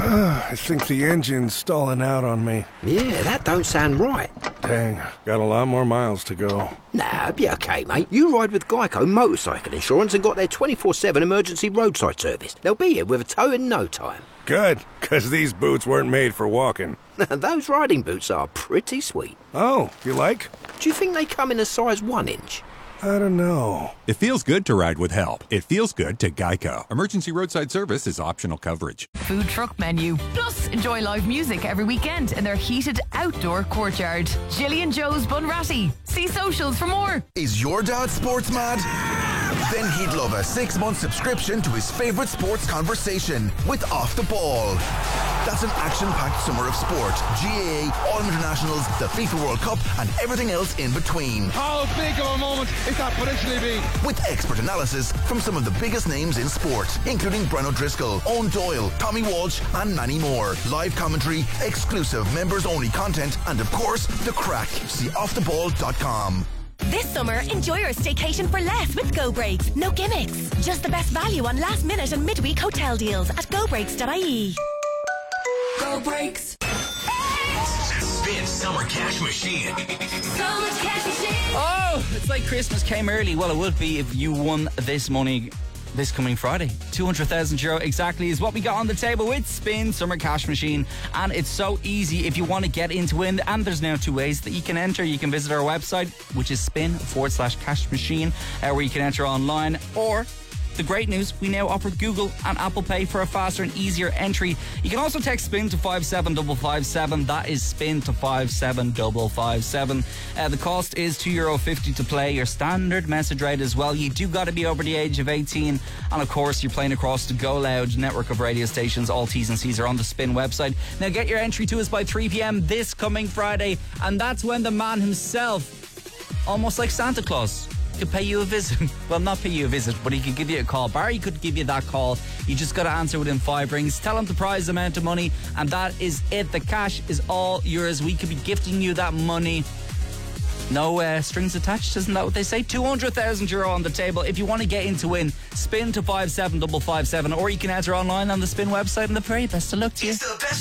I think the engine's stalling out on me. Yeah, that don't sound right. Dang, got a lot more miles to go. Nah, it'll be okay, mate. You ride with Geico Motorcycle Insurance and got their 24/7 emergency roadside service. They'll be here with a tow in no time. Good, because these boots weren't made for walking. Those riding boots are pretty sweet. Oh, you like? Do you think they come in a size 1 inch? I don't know. It feels good to ride with help. It feels good to Geico. Emergency roadside service is optional coverage. Food truck menu. Plus, enjoy live music every weekend in their heated outdoor courtyard. Gillian Joe's Bunratty. See socials for more. Is your dad sports mad? Then he'd love a 6-month subscription to his favourite sports conversation with Off the Ball. That's an action-packed summer of sport. GAA, All Internationals, the FIFA World Cup and everything else in between. How big of a moment is that potentially be? With expert analysis from some of the biggest names in sport, including Brennan O'Driscoll, Owen Doyle, Tommy Walsh and many more. Live commentary, exclusive members-only content and of course, the crack. See offtheball.com. This summer, enjoy your staycation for less with Go Breaks. No gimmicks. Just the best value on last minute and midweek hotel deals at gobreaks.ie. Go Breaks. Spin Summer Cash Machine. So much cash machine. Oh, it's like Christmas came early. Well, it would be if you won this money this coming Friday. €200,000 exactly is what we got on the table with Spin Summer Cash Machine. And it's so easy if you want to get into it. And there's now 2 ways that you can enter. You can visit our website, which is spin/cash machine, where you can enter online. Or the great news, we now offer Google and Apple Pay for a faster and easier entry. You can also text SPIN to 57557. That is SPIN to 57557. The cost is €2.50 to play. Your standard message rate as well. You do got to be over the age of 18. And of course, you're playing across the Go Loud network of radio stations. All T's and C's are on the Spin website. Now get your entry to us by 3 p.m. this coming Friday. And that's when the man himself, almost like Santa Claus, could pay you a visit. Well, not pay you a visit, but he could give you a call. Barry could give you that call. You just got to answer within 5 rings. Tell him the prize amount of money, and that is it. The cash is all yours. We could be gifting you that money. No strings attached, isn't that what they say? €200,000 on the table. If you want to get in to win, spin to 57557, or you can enter online on the Spin website, and the very best of luck to you.